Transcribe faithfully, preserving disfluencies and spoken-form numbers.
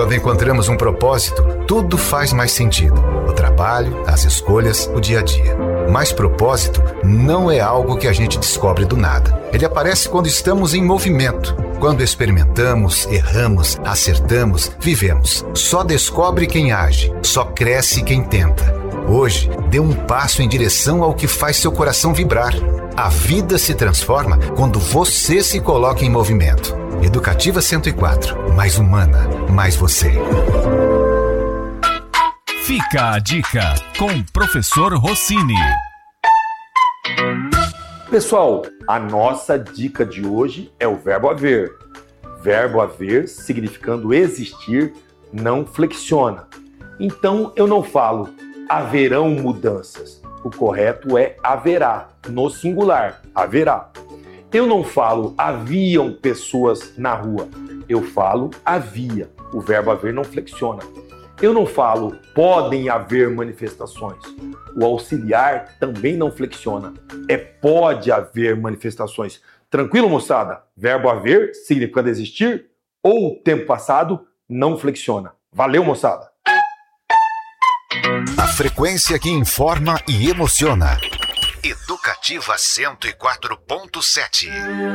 Quando encontramos um propósito, tudo faz mais sentido. O trabalho, as escolhas, o dia a dia. Mas propósito não é algo que a gente descobre do nada. Ele aparece quando estamos em movimento. Quando experimentamos, erramos, acertamos, vivemos. Só descobre quem age, só cresce quem tenta. Hoje, dê um passo em direção ao que faz seu coração vibrar. A vida se transforma quando você se coloca em movimento. Educativa cento e quatro. Mais humana, mais você. Fica a dica com o professor Rossini. Pessoal, a nossa dica de hoje é o verbo haver. Verbo haver, significando existir, não flexiona. Então, eu não falo haverão mudanças. O correto é haverá, no singular, haverá. Eu não falo haviam pessoas na rua. Eu falo havia. O verbo haver não flexiona. Eu não falo podem haver manifestações. O auxiliar também não flexiona. É pode haver manifestações. Tranquilo, moçada? Verbo haver, significando existir, ou tempo passado, não flexiona. Valeu, moçada! A frequência que informa e emociona. Educativa cento e quatro ponto sete.